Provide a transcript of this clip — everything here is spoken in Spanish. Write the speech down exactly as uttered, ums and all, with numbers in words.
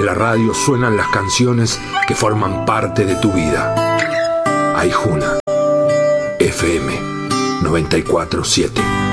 la radio suenan las canciones que forman parte de tu vida. Aijuna, F M noventa y cuatro punto siete.